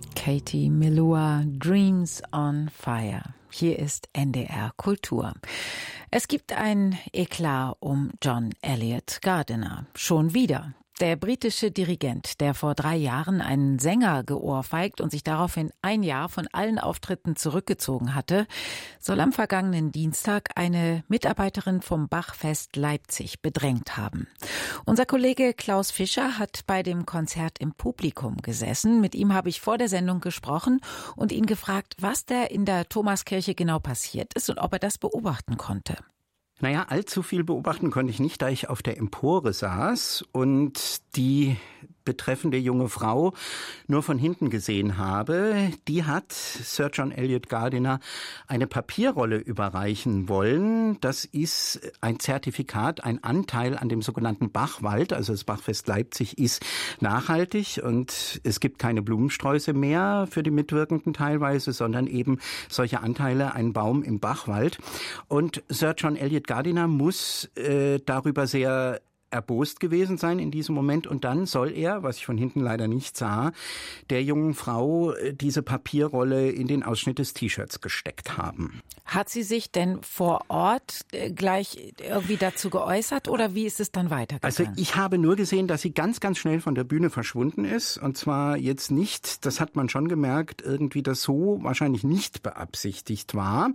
Katie Melua, Dreams on Fire. Hier ist NDR Kultur. Es gibt ein Eklat um John Eliot Gardiner. Schon wieder. Der britische Dirigent, der vor 3 Jahren einen Sänger geohrfeigt und sich daraufhin ein Jahr von allen Auftritten zurückgezogen hatte, soll am vergangenen Dienstag eine Mitarbeiterin vom Bachfest Leipzig bedrängt haben. Unser Kollege Klaus Fischer hat bei dem Konzert im Publikum gesessen. Mit ihm habe ich vor der Sendung gesprochen und ihn gefragt, was da in der Thomaskirche genau passiert ist und ob er das beobachten konnte. Naja, allzu viel beobachten konnte ich nicht, da ich auf der Empore saß und die betreffende junge Frau nur von hinten gesehen habe. Die hat Sir John Eliot Gardiner eine Papierrolle überreichen wollen. Das ist ein Zertifikat, ein Anteil an dem sogenannten Bachwald. Also das Bachfest Leipzig ist nachhaltig und es gibt keine Blumensträuße mehr für die Mitwirkenden teilweise, sondern eben solche Anteile, ein Baum im Bachwald. Und Sir John Eliot Gardiner muss darüber sehr erbost gewesen sein in diesem Moment. Und dann soll er, was ich von hinten leider nicht sah, der jungen Frau diese Papierrolle in den Ausschnitt des T-Shirts gesteckt haben. Hat sie sich denn vor Ort gleich irgendwie dazu geäußert oder wie ist es dann weitergegangen? Also ich habe nur gesehen, dass sie ganz, ganz schnell von der Bühne verschwunden ist. Und zwar jetzt nicht, das hat man schon gemerkt, irgendwie das so wahrscheinlich nicht beabsichtigt war.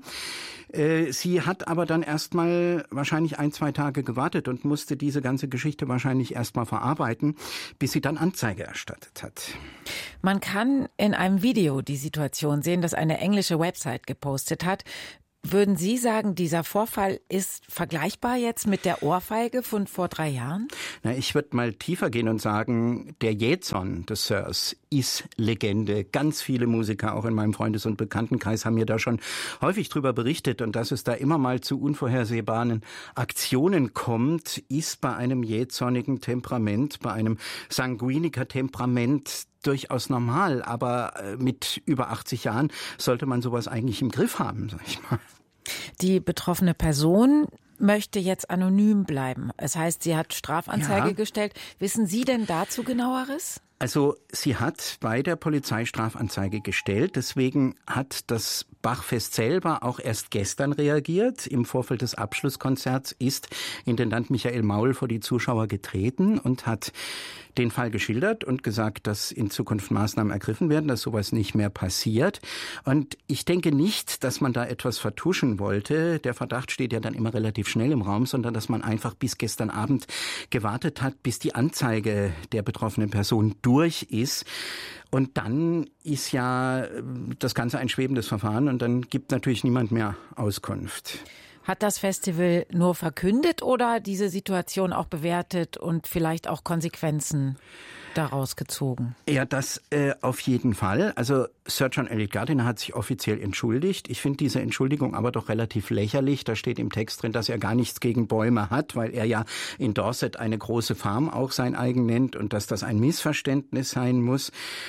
Sie hat aber dann erstmal wahrscheinlich 1-2 Tage gewartet und musste diese ganze Geschichte wahrscheinlich erstmal verarbeiten, bis sie dann Anzeige erstattet hat. Man kann in einem Video die Situation sehen, das eine englische Website gepostet hat. Würden Sie sagen, dieser Vorfall ist vergleichbar jetzt mit der Ohrfeige von vor 3 Jahren? Na, ich würde mal tiefer gehen und sagen, der Jähzorn des Sirs ist Legende. Ganz viele Musiker, auch in meinem Freundes- und Bekanntenkreis, haben mir da schon häufig drüber berichtet. Und dass es da immer mal zu unvorhersehbaren Aktionen kommt, ist bei einem jähzornigen Temperament, bei einem Sanguiniker-Temperament durchaus normal, aber mit über 80 Jahren sollte man sowas eigentlich im Griff haben, sag ich mal. Die betroffene Person möchte jetzt anonym bleiben. Es heißt, sie hat Strafanzeige gestellt. Wissen Sie denn dazu Genaueres? Also sie hat bei der Polizei Strafanzeige gestellt. Deswegen hat das Bachfest selber auch erst gestern reagiert. Im Vorfeld des Abschlusskonzerts ist Intendant Michael Maul vor die Zuschauer getreten und hat den Fall geschildert und gesagt, dass in Zukunft Maßnahmen ergriffen werden, dass sowas nicht mehr passiert. Und ich denke nicht, dass man da etwas vertuschen wollte. Der Verdacht steht ja dann immer relativ schnell im Raum, sondern dass man einfach bis gestern Abend gewartet hat, bis die Anzeige der betroffenen Person durch ist. Und dann ist ja das Ganze ein schwebendes Verfahren und dann gibt natürlich niemand mehr Auskunft. Hat das Festival nur verkündet oder diese Situation auch bewertet und vielleicht auch Konsequenzen daraus gezogen? Ja, das auf jeden Fall. Also Sir John Eliot Gardiner hat sich offiziell entschuldigt. Ich finde diese Entschuldigung aber doch relativ lächerlich. Da steht im Text drin, dass er gar nichts gegen Bäume hat, weil er ja in Dorset eine große Farm auch sein eigen nennt und dass das ein Missverständnis sein muss.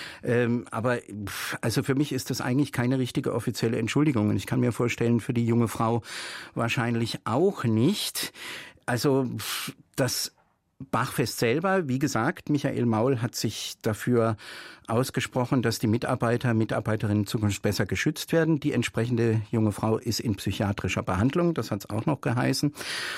Aber also für mich ist das eigentlich keine richtige offizielle Entschuldigung. Und ich kann mir vorstellen, für die junge Frau wahrscheinlich auch nicht. Also das Bachfest selber, wie gesagt, Michael Maul hat sich dafür ausgesprochen, dass die Mitarbeiterinnen in Zukunft besser geschützt werden. Die entsprechende junge Frau ist in psychiatrischer Behandlung, das hat es auch noch geheißen.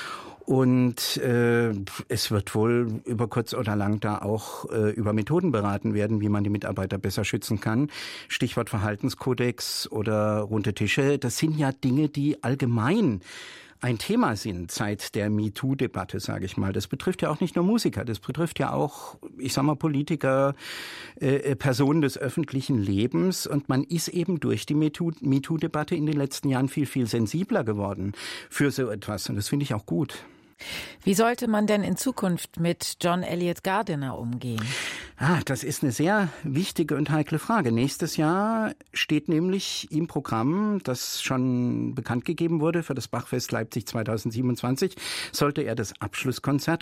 Und es wird wohl über kurz oder lang da auch über Methoden beraten werden, wie man die Mitarbeiter besser schützen kann. Stichwort Verhaltenskodex oder runde Tische. Das sind ja Dinge, die allgemein ein Thema sind seit der MeToo-Debatte, sage ich mal. Das betrifft ja auch nicht nur Musiker, das betrifft ja auch, ich sag mal, Politiker, Personen des öffentlichen Lebens. Und man ist eben durch die MeToo-Debatte in den letzten Jahren viel, viel sensibler geworden für so etwas. Und das finde ich auch gut. Wie sollte man denn in Zukunft mit John Eliot Gardiner umgehen? Das ist eine sehr wichtige und heikle Frage. Nächstes Jahr steht nämlich im Programm, das schon bekannt gegeben wurde für das Bachfest Leipzig 2027, soll er das Abschlusskonzert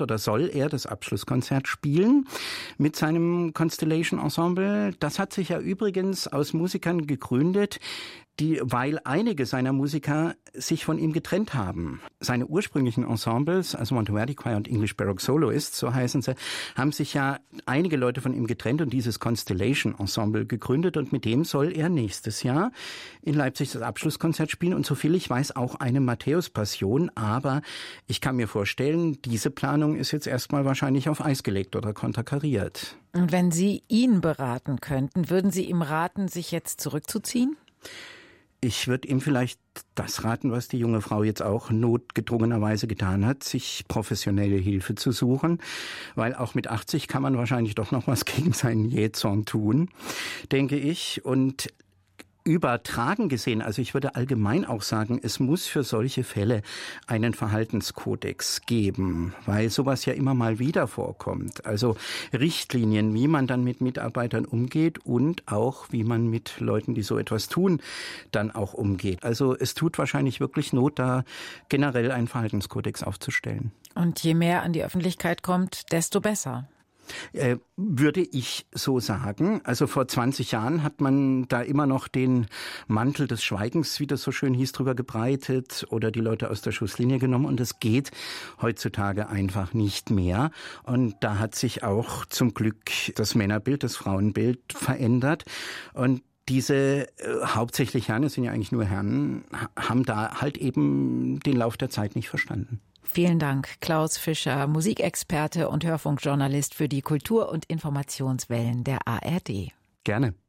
spielen mit seinem Constellation Ensemble. Das hat sich ja übrigens aus Musikern gegründet, weil einige seiner Musiker sich von ihm getrennt haben. Seine ursprünglichen Ensembles, also Monteverdi Choir und English Baroque Soloists, so heißen sie, haben sich ja einige Leute von ihm getrennt und dieses Constellation Ensemble gegründet und mit dem soll er nächstes Jahr in Leipzig das Abschlusskonzert spielen und soviel ich weiß auch eine Matthäus-Passion, aber ich kann mir vorstellen, diese Planung ist jetzt erstmal wahrscheinlich auf Eis gelegt oder konterkariert. Und wenn Sie ihn beraten könnten, würden Sie ihm raten, sich jetzt zurückzuziehen? Ich würde ihm vielleicht das raten, was die junge Frau jetzt auch notgedrungenerweise getan hat, sich professionelle Hilfe zu suchen, weil auch mit 80 kann man wahrscheinlich doch noch was gegen seinen Jähzorn tun, denke ich. Und übertragen gesehen, also ich würde allgemein auch sagen, es muss für solche Fälle einen Verhaltenskodex geben, weil sowas ja immer mal wieder vorkommt. Also Richtlinien, wie man dann mit Mitarbeitern umgeht und auch, wie man mit Leuten, die so etwas tun, dann auch umgeht. Also es tut wahrscheinlich wirklich Not, da generell einen Verhaltenskodex aufzustellen. Und je mehr an die Öffentlichkeit kommt, desto besser. Würde ich so sagen. Also vor 20 Jahren hat man da immer noch den Mantel des Schweigens, wie das so schön hieß, drüber gebreitet oder die Leute aus der Schusslinie genommen und es geht heutzutage einfach nicht mehr. Und da hat sich auch zum Glück das Männerbild, das Frauenbild verändert und diese hauptsächlich Herren, es sind ja eigentlich nur Herren, haben da halt eben den Lauf der Zeit nicht verstanden. Vielen Dank, Klaus Fischer, Musikexperte und Hörfunkjournalist für die Kultur- und Informationswellen der ARD. Gerne.